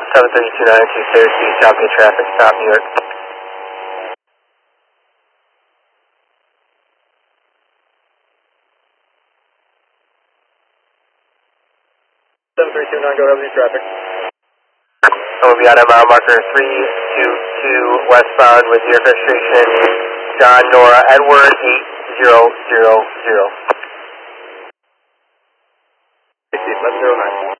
73292 Syracuse, Southgate traffic, stop New York. 7329, go ahead with your traffic. I will be out at mile marker 322 westbound with your registration, John Nora Edward 8000. 1109.